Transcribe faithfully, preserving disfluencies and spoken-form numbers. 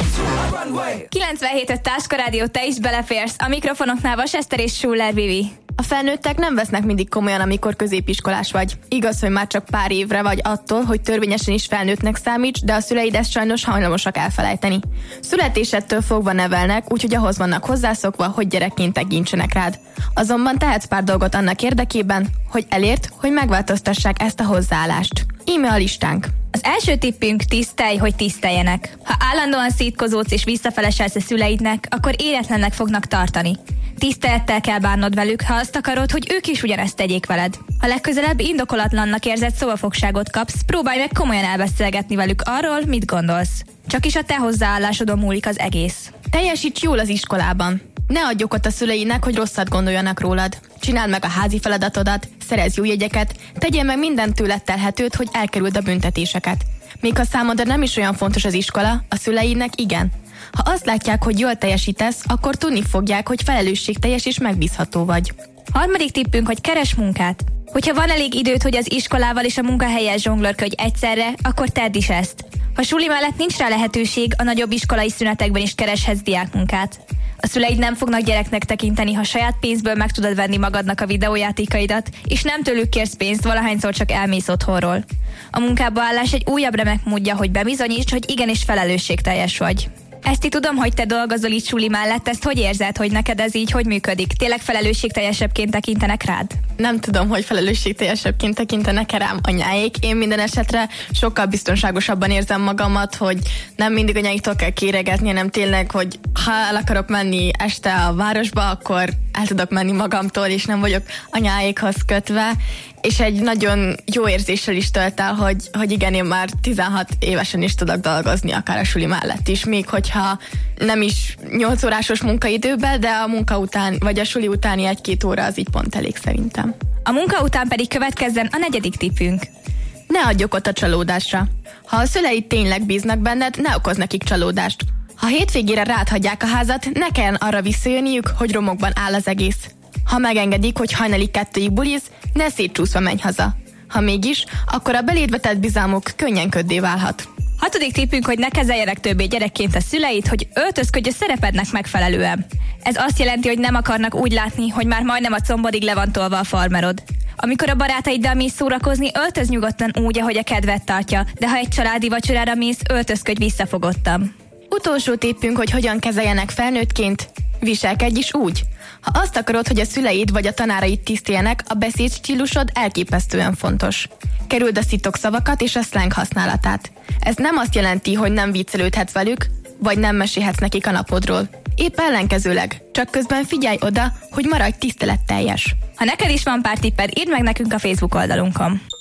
kilencvenhét öt Táska Rádió, te is beleférsz. A mikrofonoknál Vas Eszter és Schuller Vivi. A felnőttek nem vesznek mindig komolyan, amikor középiskolás vagy. Igaz, hogy már csak pár évre vagy attól, hogy törvényesen is felnőttnek számíts, de a szüleid ezt sajnos hajlamosak elfelejteni. Születésedtől fogva nevelnek, úgyhogy ahhoz vannak hozzászokva, hogy gyerekként tekintsenek rád. Azonban tehetsz pár dolgot annak érdekében, hogy elért, hogy megváltoztassák ezt a hozzáállást. Íme a listánk. Az első tippünk: tisztelj, hogy tiszteljenek. Ha állandóan szítkozódsz és visszafeleselsz a szüleidnek, akkor éretlennek fognak tartani. Tisztelettel kell bánnod velük, ha azt akarod, hogy ők is ugyanezt tegyék veled. Ha legközelebb indokolatlannak érzett szavafogságot kapsz, próbálj meg komolyan elbeszélgetni velük arról, mit gondolsz. Csak is a te hozzáállásodon múlik az egész. Teljesíts jól az iskolában. Ne adj okot a szüleinek, hogy rosszat gondoljanak rólad. Csináld meg a házi feladatodat, szerezz jó jegyeket, tegyél meg minden tőled telhetőt, hogy elkerüld a büntetéseket. Még ha számodra nem is olyan fontos az iskola, a szüleidnek igen. Ha azt látják, hogy jól teljesítesz, akkor tudni fogják, hogy felelősségteljes és megbízható vagy. Harmadik tippünk, hogy keres munkát. Hogyha van elég időd, hogy az iskolával és a munkahelyel zsonglőrködj egyszerre, akkor tedd is ezt. Ha suli mellett nincs rá lehetőség, a nagyobb iskolai szünetekben is kereshetsz diákmunkát. A szüleid nem fognak gyereknek tekinteni, ha saját pénzből meg tudod venni magadnak a videójátékaidat, és nem tőlük kérsz pénzt, valahányszor csak elmész otthonról. A munkába állás egy újabb remek módja, hogy bebizonyítsd, hogy igenis felelősségteljes vagy. Ezt így tudom, hogy te dolgozol itt suli mellett, ezt hogy érzed, hogy neked ez így hogy működik? Tényleg felelősségteljesebbként tekintenek rád? Nem tudom, hogy felelősségteljesebbként tekintenek rám anyáik. Én minden esetre sokkal biztonságosabban érzem magamat, hogy nem mindig anyáiktól kell kéregetni, hanem tényleg, hogy ha el akarok menni este a városba, akkor el tudok menni magamtól, és nem vagyok anyáikhoz kötve. És egy nagyon jó érzéssel is tölt el, hogy, hogy igen, én már tizenhat évesen is tudok dolgozni, akár a suli mellett is, még hogyha nem is nyolc órásos munkaidőben, de a munka után, vagy a suli utáni egy-két óra az így pont elég szerintem. A munka után pedig következzen a negyedik tippünk. Ne adj okot a csalódásra. Ha a szüleid tényleg bíznak benned, ne okozz nekik csalódást. Ha hétvégére rád hagyják a házat, ne kelljen arra visszajönniük, hogy romokban áll az egész. Ha megengedik, hogy hajnalig kettőig buliz, ne szétcsúszva menj haza. Ha mégis, akkor a beléd vetett bizalmuk könnyen köddé válhat. Hatodik tippünk, hogy ne kezeljenek többé gyerekként a szüleid, hogy öltözködj a szerepednek megfelelően. Ez azt jelenti, hogy nem akarnak úgy látni, hogy már majdnem a combodig le van tolva a farmerod. Amikor a barátaiddal mész szórakozni, öltöz nyugodtan úgy, ahogy a kedved tartja, de ha egy családi vacsorára mész, öltözködj visszafogottan. Utolsó tippünk, hogy hogyan kezeljenek felnőttként, viselkedj is úgy. Ha azt akarod, hogy a szüleid vagy a tanáraid tiszteljenek, a beszédstílusod elképesztően fontos. Kerüld a szitok szavakat és a szleng használatát. Ez nem azt jelenti, hogy nem viccelődhetsz velük, vagy nem mesélhetsz nekik a napodról. Épp ellenkezőleg, csak közben figyelj oda, hogy maradj tiszteletteljes. Ha neked is van pár tipped, írd meg nekünk a Facebook oldalunkon.